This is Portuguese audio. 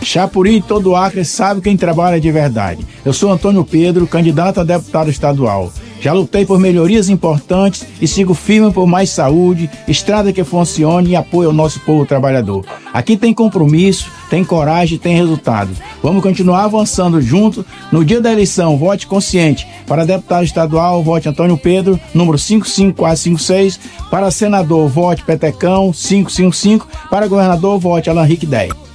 Chapuri e todo o Acre sabe quem trabalha de verdade. Eu sou Antônio Pedro, candidato a deputado estadual. Já lutei por melhorias importantes e sigo firme por mais saúde, estrada que funcione e apoio ao nosso povo trabalhador. Aqui tem compromisso, tem coragem, tem resultado. Vamos continuar avançando juntos. No dia da eleição, vote consciente. Para deputado estadual, vote Antônio Pedro, número 55456. Para senador, vote Petecão, 555. Para governador, vote Alan Rick 10.